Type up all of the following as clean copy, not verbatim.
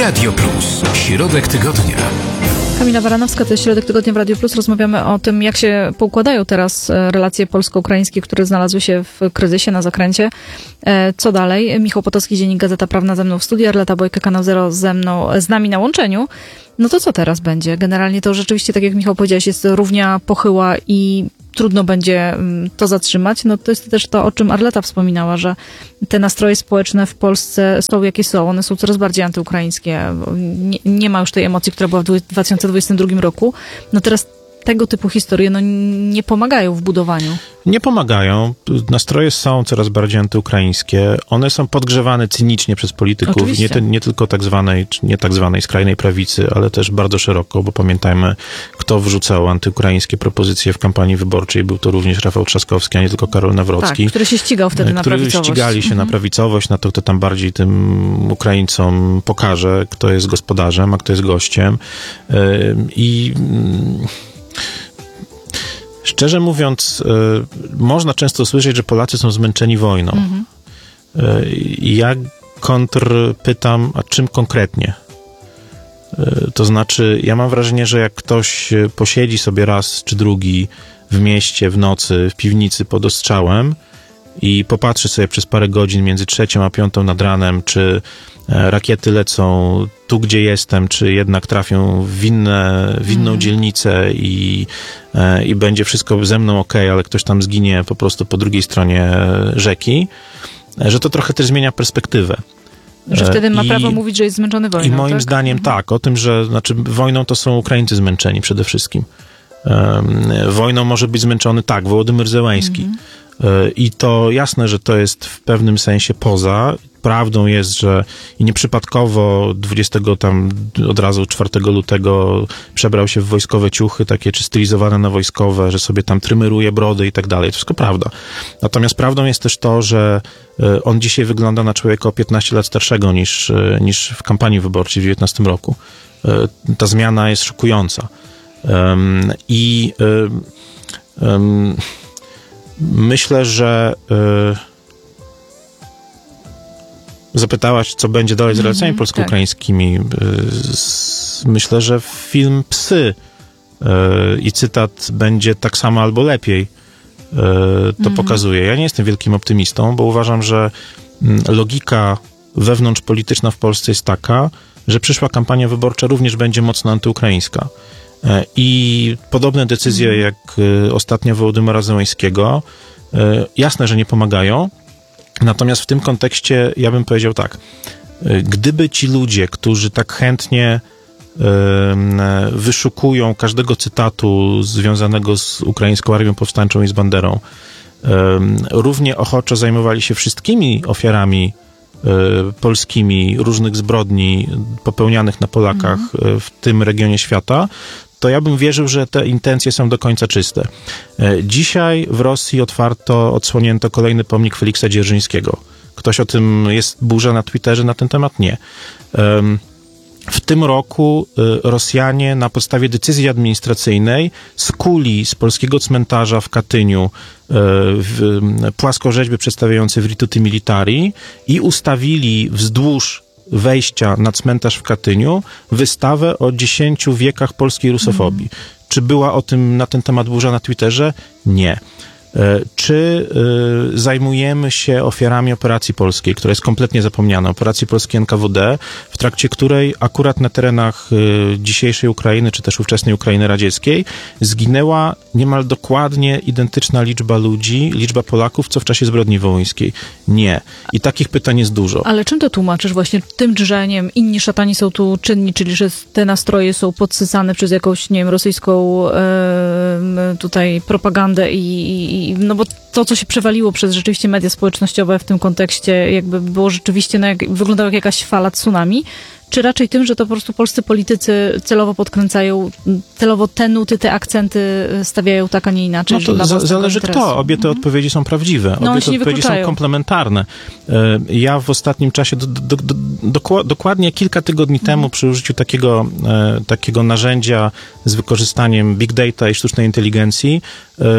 Radio Plus. Środek tygodnia. Kamila Baranowska, to jest Środek Tygodnia w Radio Plus. Rozmawiamy o tym, jak się poukładają teraz relacje polsko-ukraińskie, które znalazły się w kryzysie, na zakręcie. Co dalej? Michał Potocki, Dziennik Gazeta Prawna ze mną w studiu, Arleta Bojka, Kanał Zero z nami na łączeniu. No to co teraz będzie? Generalnie to rzeczywiście, tak jak Michał powiedziałeś, jest równia pochyła i trudno będzie to zatrzymać. No to jest też to, o czym Arleta wspominała, że te nastroje społeczne w Polsce są jakie są. One są coraz bardziej antyukraińskie. Nie ma już tej emocji, która była w 2022 roku. No teraz tego typu historie nie pomagają w budowaniu. Nie pomagają. Nastroje są coraz bardziej antyukraińskie. One są podgrzewane cynicznie przez polityków. Nie tylko tak zwanej, czy nie tak zwanej skrajnej prawicy, ale też bardzo szeroko, bo pamiętajmy, kto wrzucał antyukraińskie propozycje w kampanii wyborczej. Był to również Rafał Trzaskowski, a nie tylko Karol Nawrocki. Tak, który się ścigał wtedy na prawicowość. Ścigali się na prawicowość, na to, kto tam bardziej tym Ukraińcom pokaże, kto jest gospodarzem, a kto jest gościem. Szczerze mówiąc, można często słyszeć, że Polacy są zmęczeni wojną. Ja kontrpytam, a czym konkretnie? To znaczy, ja mam wrażenie, że jak ktoś posiedzi sobie raz czy drugi w mieście, w nocy, w piwnicy pod ostrzałem i popatrzy sobie przez parę godzin między 3 a 5 nad ranem, czy rakiety lecą tu, gdzie jestem, czy jednak trafią w inną dzielnicę i będzie wszystko ze mną okej, ale ktoś tam zginie po prostu po drugiej stronie rzeki, że to trochę też zmienia perspektywę. Że wtedy ma prawo mówić, że jest zmęczony wojną. I moim zdaniem tak, o tym, że wojną to są Ukraińcy zmęczeni przede wszystkim. Wojną może być zmęczony Wołodymyr Zełenski. I to jasne, że to jest w pewnym sensie poza. Prawdą jest, że i nieprzypadkowo 4 lutego przebrał się w wojskowe ciuchy, takie czy stylizowane na wojskowe, że sobie tam trymeruje brody i tak dalej. To wszystko prawda. Natomiast prawdą jest też to, że on dzisiaj wygląda na człowieka o 15 lat starszego niż w kampanii wyborczej w 2019 roku. Ta zmiana jest szokująca. Myślę, że zapytałaś, co będzie dalej z relacjami polsko-ukraińskimi. Myślę, że film Psy i cytat będzie tak samo albo lepiej to pokazuje. Ja nie jestem wielkim optymistą, bo uważam, że logika wewnątrzpolityczna w Polsce jest taka, że przyszła kampania wyborcza również będzie mocno antyukraińska. I podobne decyzje jak ostatnio Wołodymyra Zełenskiego jasne, że nie pomagają. Natomiast w tym kontekście ja bym powiedział tak. Gdyby ci ludzie, którzy tak chętnie wyszukują każdego cytatu związanego z ukraińską armią powstańczą i z Banderą, równie ochoczo zajmowali się wszystkimi ofiarami polskimi różnych zbrodni popełnianych na Polakach w tym regionie świata, to ja bym wierzył, że te intencje są do końca czyste. Dzisiaj w Rosji odsłonięto kolejny pomnik Feliksa Dzierżyńskiego. Ktoś o tym, jest burza na Twitterze na ten temat? Nie. W tym roku Rosjanie na podstawie decyzji administracyjnej skuli z polskiego cmentarza w Katyniu płaskorzeźby przedstawiające Virtuti Militari i ustawili wzdłuż wejścia na cmentarz w Katyniu wystawę o 10 wiekach polskiej rusofobii. Czy była na ten temat burza na Twitterze? Nie. Czy zajmujemy się ofiarami operacji polskiej, która jest kompletnie zapomniana, operacji polskiej NKWD, w trakcie której akurat na terenach dzisiejszej Ukrainy, czy też ówczesnej Ukrainy radzieckiej, zginęła niemal dokładnie identyczna liczba Polaków, co w czasie zbrodni wołyńskiej? Nie. I takich pytań jest dużo. Ale czym to tłumaczysz właśnie tym drżeniem? Inni szatani są tu czynni, czyli że te nastroje są podsycane przez jakąś, nie wiem, rosyjską tutaj propagandę no bo to, co się przewaliło przez rzeczywiście media społecznościowe w tym kontekście, jakby było rzeczywiście, wyglądało jak jakaś fala tsunami, czy raczej tym, że to po prostu polscy politycy celowo podkręcają, celowo te nuty, te akcenty stawiają tak, a nie inaczej? No to zależy kto. Obie te odpowiedzi są prawdziwe. Obie te odpowiedzi są komplementarne. Ja w ostatnim czasie, dokładnie kilka tygodni temu przy użyciu takiego narzędzia z wykorzystaniem big data i sztucznej inteligencji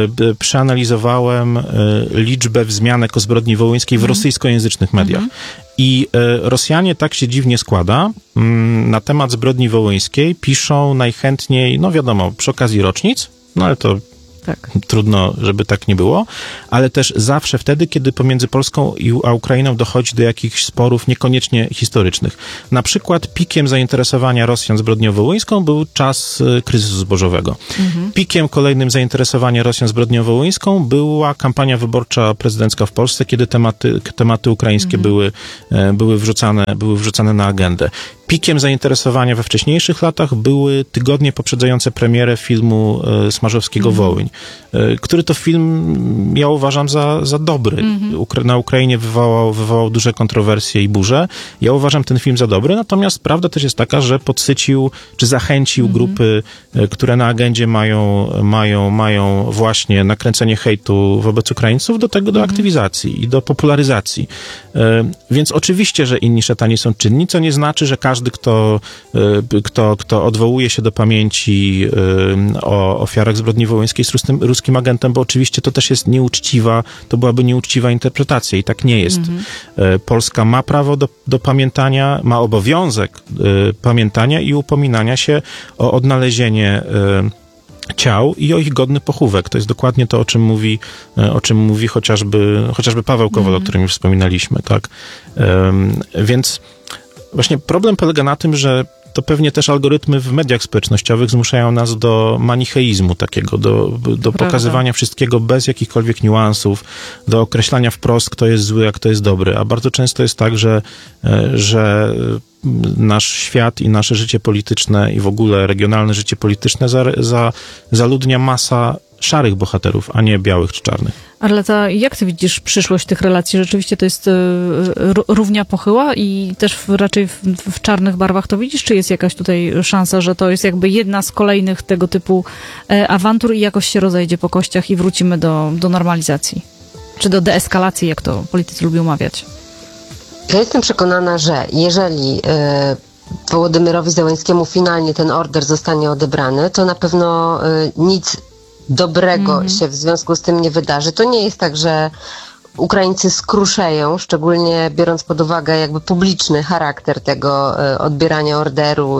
przeanalizowałem liczbę wzmianek o zbrodni wołyńskiej w rosyjskojęzycznych mediach. I Rosjanie, tak się dziwnie składa, na temat zbrodni wołyńskiej piszą najchętniej, no wiadomo, przy okazji rocznic, no ale to Tak. trudno, żeby tak nie było, ale też zawsze wtedy, kiedy pomiędzy Polską a Ukrainą dochodzi do jakichś sporów niekoniecznie historycznych. Na przykład pikiem zainteresowania Rosjan zbrodnią wołyńską był czas kryzysu zbożowego. Pikiem kolejnym zainteresowania Rosjan zbrodnią wołyńską była kampania wyborcza prezydencka w Polsce, kiedy tematy ukraińskie były wrzucane na agendę. Pikiem zainteresowania we wcześniejszych latach były tygodnie poprzedzające premierę filmu Smarzowskiego Wołyń, który to film ja uważam za dobry. Na Ukrainie wywołał duże kontrowersje i burze. Ja uważam ten film za dobry, natomiast prawda też jest taka, że podsycił, czy zachęcił grupy, które na agendzie mają właśnie nakręcenie hejtu wobec Ukraińców do aktywizacji i do popularyzacji. Więc oczywiście, że inni szatani są czynni, co nie znaczy, że każdy, kto odwołuje się do pamięci o ofiarach zbrodni wołyńskiej jest ruskim agentem, bo oczywiście to też jest to byłaby nieuczciwa interpretacja i tak nie jest. Polska ma prawo do pamiętania, ma obowiązek pamiętania i upominania się o odnalezienie ciał i o ich godny pochówek. To jest dokładnie to, o czym mówi chociażby Paweł Kowal, o którym już wspominaliśmy, tak? Więc właśnie problem polega na tym, że to pewnie też algorytmy w mediach społecznościowych zmuszają nas do manicheizmu takiego, do pokazywania wszystkiego bez jakichkolwiek niuansów, do określania wprost, kto jest zły, a kto jest dobry. A bardzo często jest tak, że nasz świat i nasze życie polityczne i w ogóle regionalne życie polityczne zaludnia masa szarych bohaterów, a nie białych czy czarnych. Arleta, jak ty widzisz przyszłość tych relacji? Rzeczywiście to jest równia pochyła i też raczej w czarnych barwach to widzisz? Czy jest jakaś tutaj szansa, że to jest jakby jedna z kolejnych tego typu awantur i jakoś się rozejdzie po kościach i wrócimy do normalizacji? Czy do deeskalacji, jak to politycy lubią mawiać? Ja jestem przekonana, że jeżeli Wołodymyrowi Zełenskiemu finalnie ten order zostanie odebrany, to na pewno nic dobrego się w związku z tym nie wydarzy. To nie jest tak, że Ukraińcy skruszeją, szczególnie biorąc pod uwagę jakby publiczny charakter tego odbierania orderu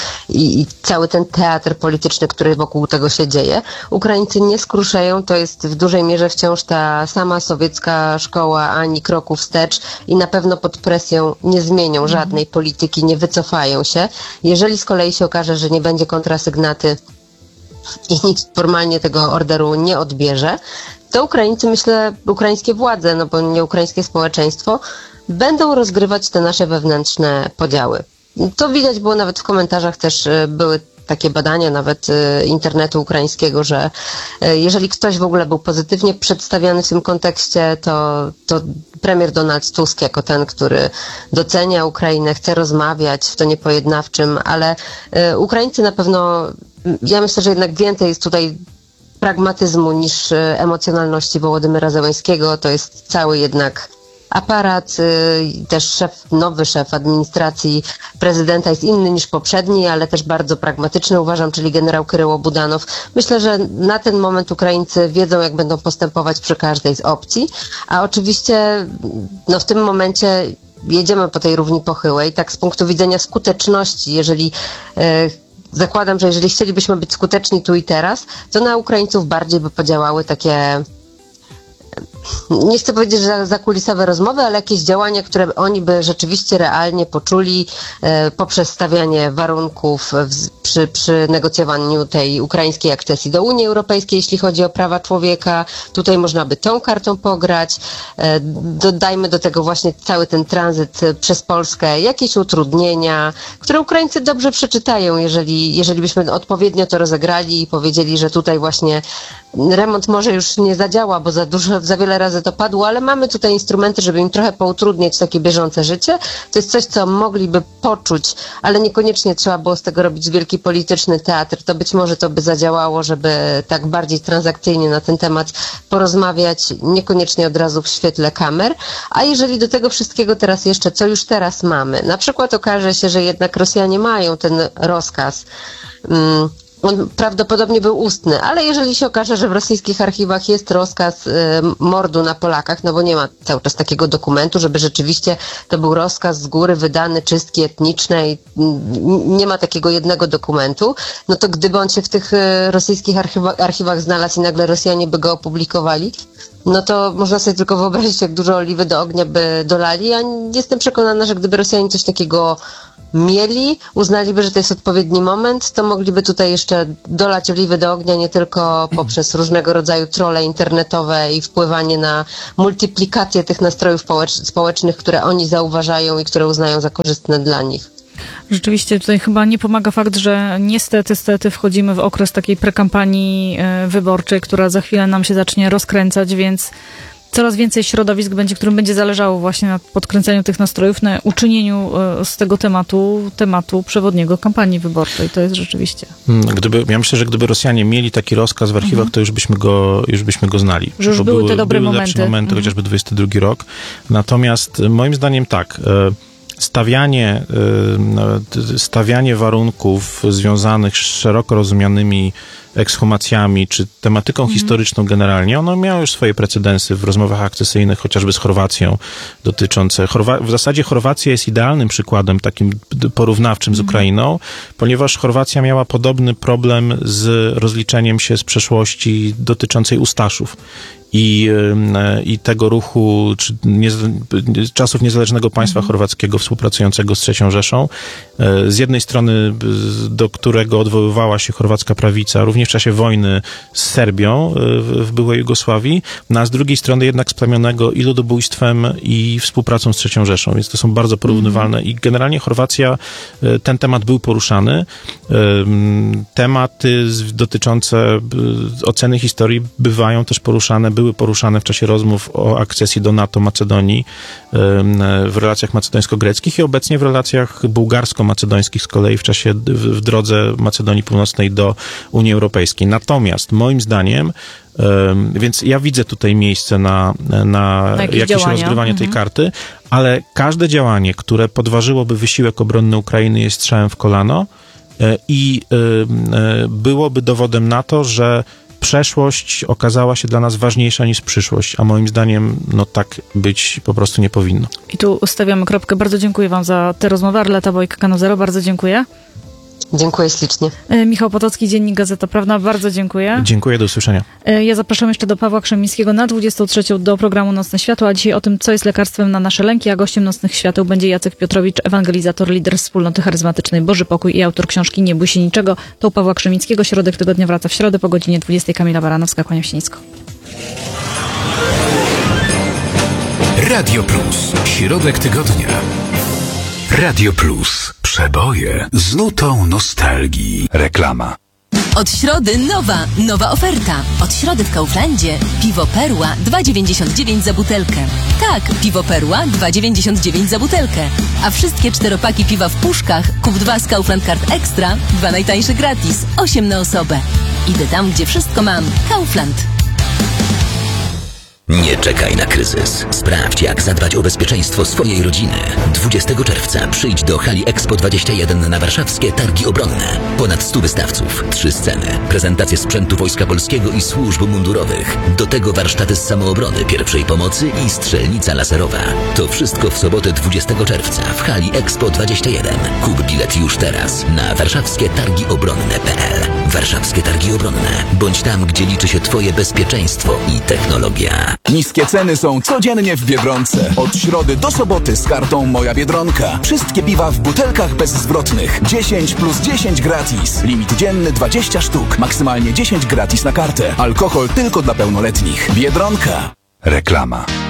i cały ten teatr polityczny, który wokół tego się dzieje. Ukraińcy nie skruszeją, to jest w dużej mierze wciąż ta sama sowiecka szkoła, ani kroku wstecz i na pewno pod presją nie zmienią żadnej polityki, nie wycofają się. Jeżeli z kolei się okaże, że nie będzie kontrasygnaty i nikt formalnie tego orderu nie odbierze, to Ukraińcy, myślę, ukraińskie władze, no bo nie ukraińskie społeczeństwo, będą rozgrywać te nasze wewnętrzne podziały. To widać było nawet w komentarzach, też były takie badania nawet internetu ukraińskiego, że jeżeli ktoś w ogóle był pozytywnie przedstawiany w tym kontekście, to premier Donald Tusk jako ten, który docenia Ukrainę, chce rozmawiać w tonie pojednawczym, ale Ukraińcy na pewno, ja myślę, że jednak więcej jest tutaj pragmatyzmu niż emocjonalności Wołodymyra Zełenskiego. To jest cały jednak aparat, też nowy szef administracji prezydenta jest inny niż poprzedni, ale też bardzo pragmatyczny, uważam, czyli generał Kyryło Budanow. Myślę, że na ten moment Ukraińcy wiedzą, jak będą postępować przy każdej z opcji, a oczywiście w tym momencie jedziemy po tej równi pochyłej, tak z punktu widzenia skuteczności, jeżeli zakładam, że jeżeli chcielibyśmy być skuteczni tu i teraz, to na Ukraińców bardziej by podziałały takie, nie chcę powiedzieć, że zakulisowe rozmowy, ale jakieś działania, które oni by rzeczywiście realnie poczuli poprzez stawianie warunków przy negocjowaniu tej ukraińskiej akcesji do Unii Europejskiej, jeśli chodzi o prawa człowieka. Tutaj można by tą kartą pograć. Dodajmy do tego właśnie cały ten tranzyt przez Polskę, jakieś utrudnienia, które Ukraińcy dobrze przeczytają, jeżeli byśmy odpowiednio to rozegrali i powiedzieli, że tutaj właśnie remont może już nie zadziała, bo za wiele razy to padło, ale mamy tutaj instrumenty, żeby im trochę poutrudniać takie bieżące życie. To jest coś, co mogliby poczuć, ale niekoniecznie trzeba było z tego robić wielki polityczny teatr. To być może to by zadziałało, żeby tak bardziej transakcyjnie na ten temat porozmawiać, niekoniecznie od razu w świetle kamer. A jeżeli do tego wszystkiego teraz jeszcze, co już teraz mamy, na przykład okaże się, że jednak Rosjanie mają ten rozkaz on prawdopodobnie był ustny, ale jeżeli się okaże, że w rosyjskich archiwach jest rozkaz mordu na Polakach, no bo nie ma cały czas takiego dokumentu, żeby rzeczywiście to był rozkaz z góry wydany, czystki etnicznej, nie ma takiego jednego dokumentu, no to gdyby on się w tych rosyjskich archiwach znalazł i nagle Rosjanie by go opublikowali, no to można sobie tylko wyobrazić, jak dużo oliwy do ognia by dolali. Ja jestem przekonana, że gdyby Rosjanie coś takiego mieli, uznaliby, że to jest odpowiedni moment, to mogliby tutaj jeszcze dolać oliwy do ognia nie tylko poprzez różnego rodzaju trolle internetowe i wpływanie na multiplikację tych nastrojów społecznych, które oni zauważają i które uznają za korzystne dla nich. Rzeczywiście tutaj chyba nie pomaga fakt, że niestety wchodzimy w okres takiej prekampanii wyborczej, która za chwilę nam się zacznie rozkręcać, więc coraz więcej środowisk będzie, którym będzie zależało właśnie na podkręceniu tych nastrojów, na uczynieniu z tego tematu przewodniego kampanii wyborczej. To jest rzeczywiście. Ja myślę, że gdyby Rosjanie mieli taki rozkaz w archiwach, to już byśmy go znali. Że już były te dobre momenty. Lepsze momenty, chociażby 22 rok. Natomiast moim zdaniem tak, stawianie warunków związanych z szeroko rozumianymi ekshumacjami, czy tematyką historyczną generalnie, ono miało już swoje precedensy w rozmowach akcesyjnych, chociażby z Chorwacją dotyczące. W zasadzie Chorwacja jest idealnym przykładem takim porównawczym z Ukrainą, ponieważ Chorwacja miała podobny problem z rozliczeniem się z przeszłości dotyczącej Ustaszów i tego ruchu, czy czasów niezależnego państwa chorwackiego współpracującego z III Rzeszą. Z jednej strony, do którego odwoływała się chorwacka prawica, również w czasie wojny z Serbią w byłej Jugosławii, a z drugiej strony jednak splamionego i ludobójstwem, i współpracą z III Rzeszą, więc to są bardzo porównywalne i generalnie Chorwacja, ten temat był poruszany. Tematy dotyczące oceny historii były poruszane w czasie rozmów o akcesji do NATO Macedonii w relacjach macedońsko-greckich i obecnie w relacjach bułgarsko-macedońskich z kolei w drodze Macedonii Północnej do Unii Europejskiej. Natomiast moim zdaniem, więc ja widzę tutaj miejsce na jakieś rozgrywanie tej karty, ale każde działanie, które podważyłoby wysiłek obronny Ukrainy, jest strzałem w kolano i byłoby dowodem na to, że przeszłość okazała się dla nas ważniejsza niż przyszłość, a moim zdaniem tak być po prostu nie powinno. I tu stawiamy kropkę. Bardzo dziękuję wam za tę rozmowę. Arleta Bojk, Kanał Zero, bardzo dziękuję. Dziękuję ślicznie. Michał Potocki, Dziennik Gazeta Prawna, bardzo dziękuję. Dziękuję, do usłyszenia. Ja zapraszam jeszcze do Pawła Krzemińskiego na 23 do programu Nocne Światło, a dzisiaj o tym, co jest lekarstwem na nasze lęki, a gościem Nocnych Świateł będzie Jacek Piotrowicz, ewangelizator, lider wspólnoty charyzmatycznej Boży Pokój i autor książki Nie bój się niczego. To u Pawła Krzemińskiego. Środek tygodnia wraca w środę po godzinie 20. Kamila Baranowska, kłaniam się nisko. Radio Plus. Środek tygodnia. Radio Plus. Przeboje z nutą nostalgii. Reklama. Od środy nowa oferta. Od środy w Kauflandzie piwo Perła 2,99 za butelkę. Tak, piwo Perła 2,99 za butelkę. A wszystkie 4-paki piwa w puszkach kup 2 z Kaufland Card Extra, 2 najtańsze gratis, 8 na osobę. Idę tam, gdzie wszystko mam. Kaufland. Nie czekaj na kryzys. Sprawdź, jak zadbać o bezpieczeństwo swojej rodziny. 20 czerwca przyjdź do hali Expo 21 na warszawskie Targi Obronne. Ponad 100 wystawców, 3 sceny, prezentacje sprzętu Wojska Polskiego i służb mundurowych. Do tego warsztaty z samoobrony, pierwszej pomocy i strzelnica laserowa. To wszystko w sobotę 20 czerwca w hali Expo 21. Kup bilet już teraz na warszawskietargiobronne.pl. Warszawskie Targi Obronne. Bądź tam, gdzie liczy się Twoje bezpieczeństwo i technologia. Niskie ceny są codziennie w Biedronce. Od środy do soboty z kartą Moja Biedronka. Wszystkie piwa w butelkach bezzwrotnych. 10 plus 10 gratis. Limit dzienny 20 sztuk. Maksymalnie 10 gratis na kartę. Alkohol tylko dla pełnoletnich. Biedronka. Reklama.